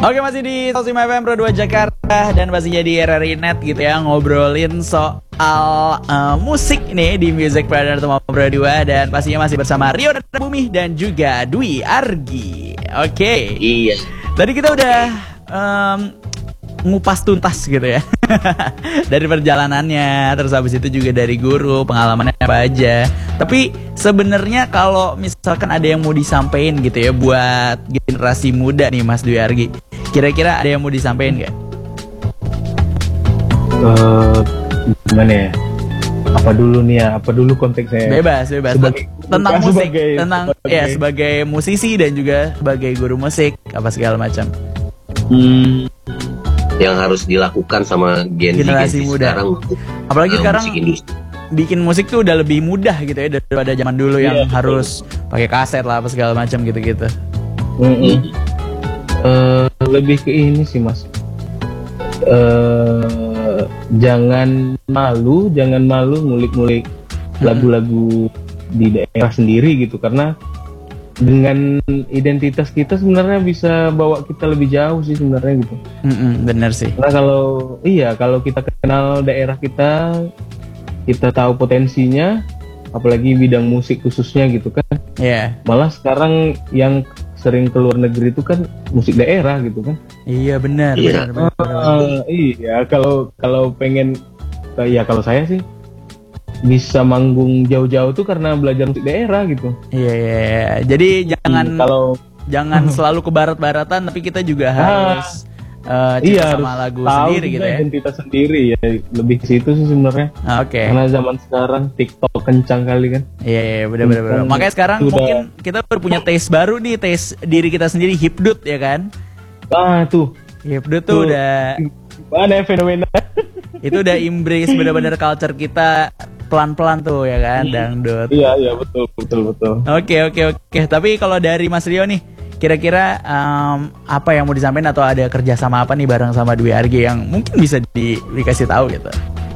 Oke, masih di Tosim FM Pro 2 Jakarta dan masih jadi RRI Net gitu ya, ngobrolin soal musik nih di Music Partner Tomom Pro 2 dan pastinya masih bersama Rio dan Bumi dan juga Dwi Argi. Oke. Iya. Tadi kita udah ngupas tuntas gitu ya dari perjalanannya, terus habis itu juga dari guru pengalamannya apa aja. Tapi sebenarnya kalau misalkan ada yang mau disampaikan gitu ya buat generasi muda nih Mas Dwi Argi, kira-kira ada yang mau disampaikan nggak? Gimana ya? Apa dulu nih ya? Apa dulu konteksnya? Bebas. Tentang musik, sebagai musisi dan juga sebagai guru musik apa segala macam. Yang harus dilakukan sama generasi muda sekarang, apalagi sekarang musik industri. Bikin musik tuh udah lebih mudah gitu ya daripada zaman dulu yang harus pakai kaset lah apa segala macam gitu-gitu. Lebih ke ini sih Mas. Jangan malu ngulik-ngulik lagu-lagu di daerah sendiri gitu, karena dengan identitas kita sebenarnya bisa bawa kita lebih jauh sih sebenarnya gitu. Bener sih. Karena kalau kita kenal daerah kita tahu potensinya, apalagi bidang musik khususnya gitu kan. Iya. Malah sekarang yang sering keluar negeri itu kan musik daerah gitu kan. Iya benar. Iya, kalau pengen ya, kalau saya sih bisa manggung jauh-jauh tuh karena belajar musik daerah gitu. Iya. Jadi jangan selalu ke barat-baratan, tapi kita juga harus cinta sama lagu sendiri gitu ya. Identitas sendiri ya, lebih ke situ sih sebenarnya. Oke. Karena zaman sekarang TikTok kencang kali kan. Iya, benar. Makanya sekarang mungkin kita punya taste baru nih, taste diri kita sendiri, hipdut ya kan? Tuh. Hipdut tuh udah mana fenomena. Itu udah embrace benar-benar culture kita pelan-pelan tuh ya kan, dangdut. Iya, betul. Oke. Tapi kalau dari Mas Rio nih, kira-kira apa yang mau disampaikan atau ada kerjasama apa nih bareng sama Dwi Argi yang mungkin bisa dikasih tahu gitu?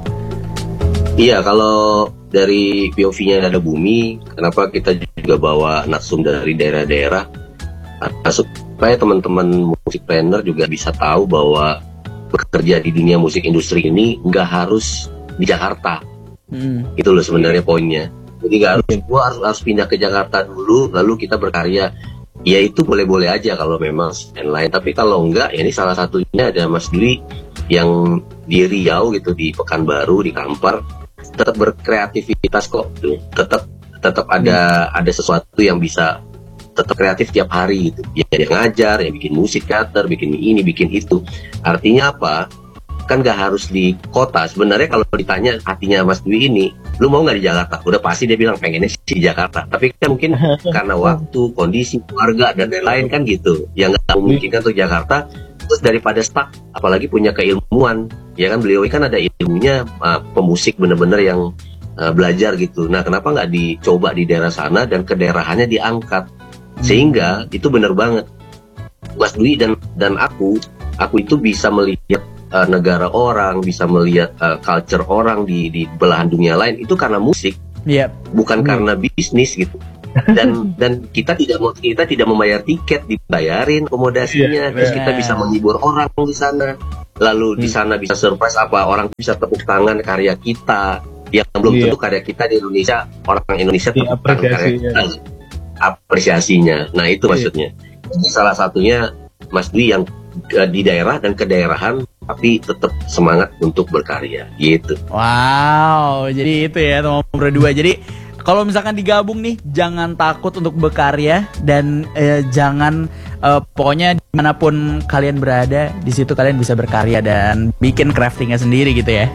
Iya, kalau dari POV-nya Nada Bumi, kenapa kita juga bawa narsum dari daerah-daerah supaya teman-teman musik planner juga bisa tahu bahwa bekerja di dunia musik industri ini nggak harus di Jakarta. Itu loh sebenarnya poinnya. Jadi nggak harus pindah ke Jakarta dulu lalu kita berkarya. Ya itu boleh-boleh aja kalau memang lain. Tapi kalau enggak, ya ini salah satunya ada Mas Dwi yang di Riau gitu, di Pekanbaru, di Kampar, tetap berkreativitas kok tuh. Tetap ada sesuatu yang bisa tetap kreatif tiap hari gitu. Ya dia ngajar, ya bikin musik teater, bikin ini, bikin itu. Artinya apa? Kan gak harus di kota. Sebenarnya kalau ditanya hatinya Mas Dwi ini, lu mau nggak di Jakarta? Udah pasti dia bilang pengennya sih di Jakarta. Tapi kan mungkin karena waktu, kondisi, keluarga dan lain-lain kan gitu, yang nggak memungkinkan untuk Jakarta. Terus daripada stuck, apalagi punya keilmuan, ya kan beliau kan ada ilmunya, pemusik bener-bener yang belajar gitu. Nah kenapa nggak dicoba di daerah sana dan kedaerahannya diangkat, sehingga itu bener banget. Mas Dwi dan aku itu bisa melihat negara orang, bisa melihat culture orang di belahan dunia lain itu karena musik, bukan karena bisnis gitu. Dan kita tidak membayar tiket, dibayarin akomodasinya, terus kita bisa menghibur orang di sana, lalu di sana bisa surprise orang bisa tepuk tangan karya kita yang belum tentu karya kita di Indonesia, orang Indonesia tepuk tangan karya kita, apresiasinya. Nah itu maksudnya. Ini salah satunya Mas Dwi yang di daerah dan kedaerahan tapi tetap semangat untuk berkarya gitu. Wow, jadi itu ya Tomom Pro 2. Jadi kalau misalkan digabung nih, jangan takut untuk berkarya dan jangan pokoknya dimanapun kalian berada, di situ kalian bisa berkarya dan bikin craftingnya sendiri gitu ya.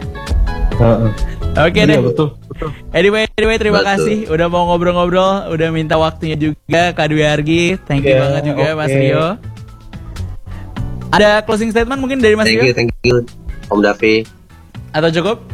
Oke deh. Betul. Anyway, terima kasih udah mau ngobrol-ngobrol, udah minta waktunya juga Kak Dwi Argi. Thank you banget juga Mas Rio. Ada closing statement mungkin dari Mas Rio? Thank you, Om Davi. Atau cukup?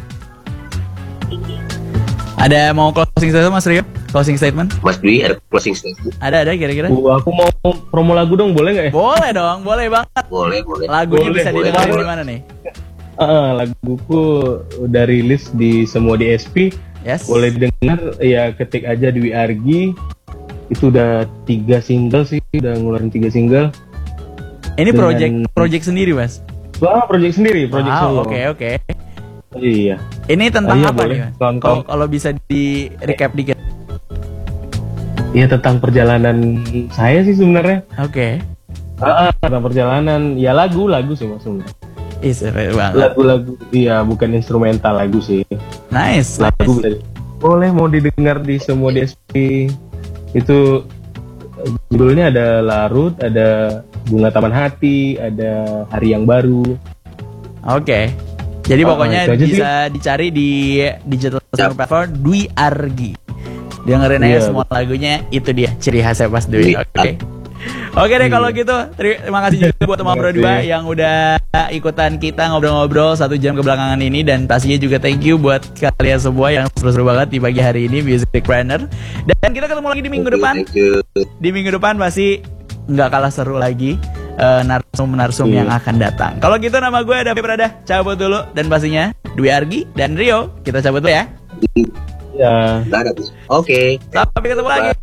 Ada mau closing statement Mas Rio? Closing statement? Mas Dwi ada closing statement? Ada kira-kira? Aku mau promo lagu dong, boleh nggak ya? Boleh dong, boleh banget. Boleh. Lagunya bisa didengarin di mana nih? Laguku udah rilis di semua DSP. Yes. Boleh dengar ya, ketik aja Dwi Argi. Itu udah 3 single sih, udah ngeluarin 3 single. Ini Dengan- project sendiri, Mas. Wah, project sendiri, project solo. Oke. Iya. Ini tentang Iya, apa boleh. nih, Mas? Tonton. Kalau bisa di recap dikit. Iya, tentang perjalanan saya sih sebenarnya. Oke. Tentang perjalanan, ya lagu sih mas sebenarnya. Ih, seru banget. Lagu-lagu, iya bukan instrumental lagu sih. Nice. Lagu bisa, boleh mau didengar di semua DSP. Itu judulnya ada Larut, ada Bunga Taman Hati, ada Hari Yang Baru. Oke. Jadi pokoknya itu aja bisa dicari di digital streaming platform Dwi Argi. Dengerin aja Iya, semua lagunya, itu dia ciri khasnya Mas Dwi. Dwi Oke. Oke deh kalau gitu, terima kasih juga buat teman berdua yang udah ikutan kita ngobrol-ngobrol 1 jam kebelakangan ini, dan pastinya juga thank you buat kalian semua yang seru-seru banget di pagi hari ini Musicpreneur. Dan kita ketemu lagi di minggu depan. Thank you. Di minggu depan pasti nggak kalah seru lagi narsum-narsum Iya. yang akan datang. Kalau gitu nama gue Davi Prada, cabut dulu, dan pastinya Dwi Argi dan Rio, kita cabut dulu ya. Ya. Oke. Sampai ketemu lagi.